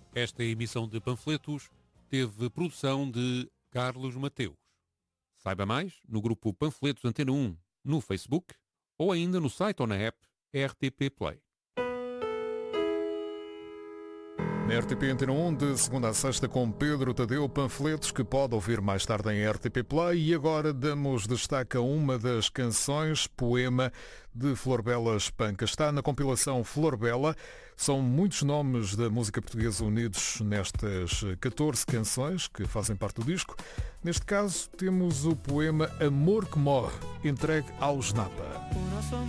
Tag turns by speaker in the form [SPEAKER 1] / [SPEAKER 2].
[SPEAKER 1] Esta emissão de panfletos teve produção de Carlos Mateus. Saiba mais no grupo Panfletos Antena 1 no Facebook ou ainda no site ou na app RTP Play.
[SPEAKER 2] Na RTP Antena 1, de segunda a sexta, com Pedro Tadeu, panfletos que pode ouvir mais tarde em RTP Play. E agora damos destaque a uma das canções, Poema, de Flor Bela Espanca. Está na compilação Flor Bela. São muitos nomes da música portuguesa unidos nestas 14 canções que fazem parte do disco. Neste caso, temos o poema Amor que Morre, entregue ao Snapa.
[SPEAKER 3] O nosso